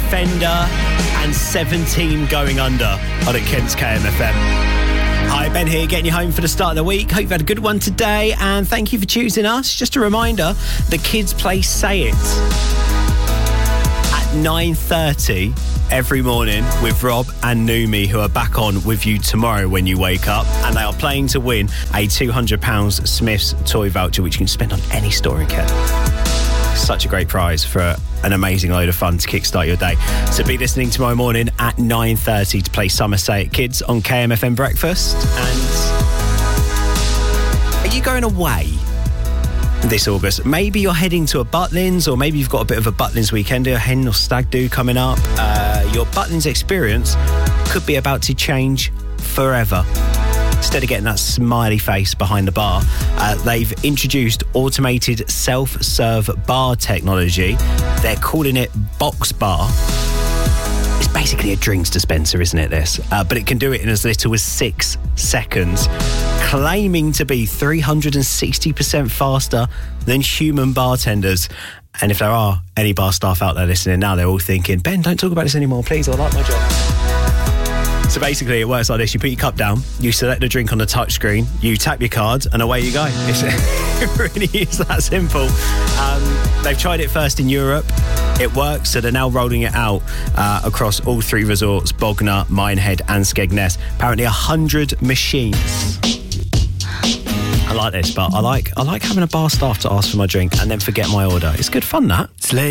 Fender and 17 Going Under on at Kent's KMFM. Hi, Ben here, getting you home for the start of the week. Hope you've had a good one today, and thank you for choosing us. Just a reminder, the kids play Say It at 9:30 every morning with Rob and Numi, who are back on with you tomorrow when you wake up, and they are playing to win a £200 Smith's toy voucher, which you can spend on any store in Kent. Such a great prize for an amazing load of fun to kickstart your day. So be listening tomorrow morning at 9:30 to play Summer Say It Kids on KMFM Breakfast. And are you going away this August? Maybe you're heading to a Butlins, or maybe you've got a bit of a Butlins weekend, a hen or stag do coming up. Your Butlins experience could be about to change forever. Instead of getting that smiley face behind the bar, they've introduced automated self-serve bar technology. They're calling it Box Bar. It's basically a drinks dispenser, isn't it, this? But it can do it in as little as 6 seconds, claiming to be 360% faster than human bartenders. And if there are any bar staff out there listening now, they're all thinking, Ben, don't talk about this anymore, please. I like my job. So basically, it works like this. You put your cup down, you select the drink on the touch screen, you tap your card, and away you go. It really is that simple. They've tried it first in Europe. It works, so they're now rolling it out across all 3 resorts, Bognor, Minehead and Skegness. Apparently 100 machines. I like this, but I like having a bar staff to ask for my drink and then forget my order. It's good fun, that.